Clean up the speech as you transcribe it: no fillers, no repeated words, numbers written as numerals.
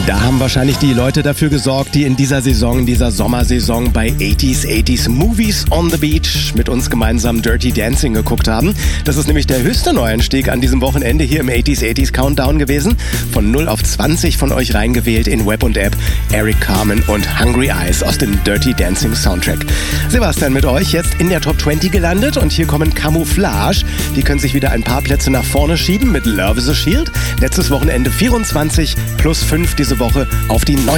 Da haben wahrscheinlich die Leute dafür gesorgt, die in dieser Sommersaison bei 80s Movies on the Beach mit uns gemeinsam Dirty Dancing geguckt haben. Das ist nämlich der höchste Neuanstieg an diesem Wochenende hier im 80s Countdown gewesen. Von 0 auf 20 von euch reingewählt in Web und App. Eric Carmen und Hungry Eyes aus dem Dirty Dancing Soundtrack. Sebastian mit euch jetzt in der Top 20 gelandet und hier kommen Camouflage. Die können sich wieder ein paar Plätze nach vorne schieben mit Love is a Shield. Letztes Wochenende 24 plus 5 diese Woche auf die 9.